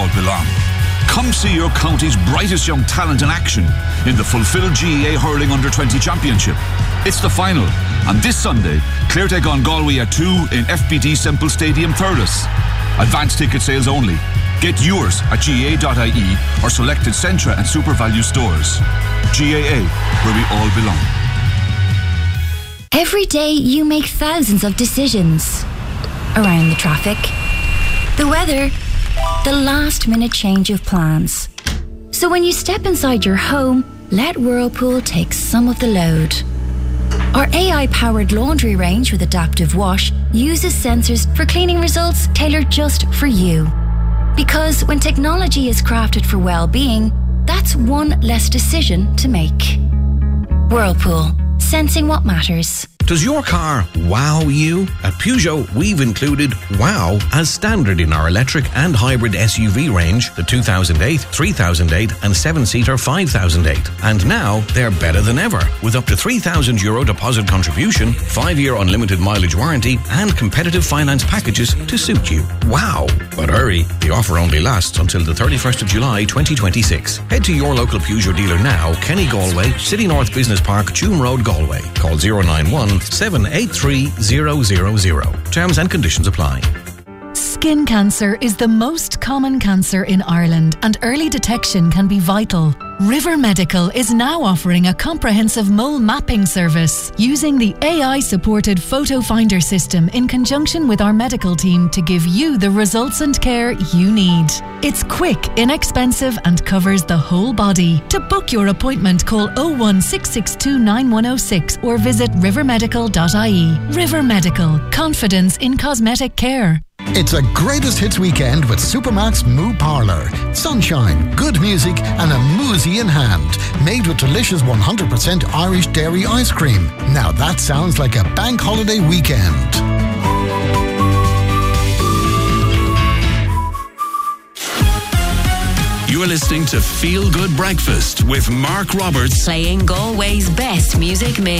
all belong. Come see your county's brightest young talent in action in the Fulfill GAA Hurling Under-20 Championship. It's the final, and this Sunday, Clare take on Galway at 2 in FBT Semple Stadium, Thurles. Advanced ticket sales only. Get yours at GAA.ie or selected Centra and Super Value stores. GAA, where we all belong. Every day you make thousands of decisions. Around the traffic, the weather, the last-minute change of plans. So when you step inside your home, let Whirlpool take some of the load. Our AI-powered laundry range with Adaptive Wash uses sensors for cleaning results tailored just for you. Because when technology is crafted for well-being, that's one less decision to make. Whirlpool, sensing what matters. Does your car wow you? At Peugeot, we've included wow as standard in our electric and hybrid SUV range, the 2008, 3008 and 7-seater 5008. And now they're better than ever, with up to €3,000 deposit contribution, 5-year unlimited mileage warranty and competitive finance packages to suit you. Wow! But hurry, the offer only lasts until the 31st of July 2026. Head to your local Peugeot dealer now, Kenny Galway, City North Business Park, Tuam Road, Galway. Call 091 783 000. Terms and conditions apply. Skin cancer is the most common cancer in Ireland, and early detection can be vital. River Medical is now offering a comprehensive mole mapping service using the AI-supported Photo Finder system in conjunction with our medical team to give you the results and care you need. It's quick, inexpensive and covers the whole body. To book your appointment, call 01662 9106 or visit rivermedical.ie. River Medical. Confidence in cosmetic care. It's a greatest hits weekend with Supermax Moo Parlour. Sunshine, good music and a moozy in hand. Made with delicious 100% Irish dairy ice cream. Now that sounds like a bank holiday weekend. You're listening to Feel Good Breakfast with Mark Roberts. Playing Galway's best music mix.